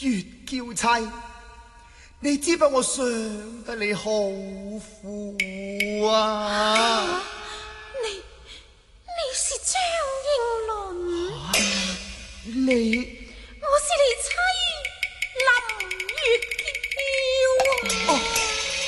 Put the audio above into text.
越嬌妻，你知不？我想得你好苦啊！ 你是張應倫， 你我是你妻